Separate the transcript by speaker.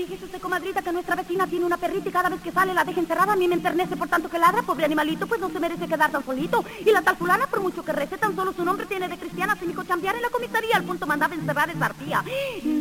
Speaker 1: fíjese usted, comadrita, que nuestra vecina tiene una perrita y cada vez que sale la deja encerrada. A mí me enternece por tanto que ladra, pobre animalito, pues no se merece quedar tan solito. Y la tal fulana, por mucho que rece, tan solo su nombre tiene de cristiana, sin hijo chambear en la comisaría, al punto mandaba encerrar esa arpía.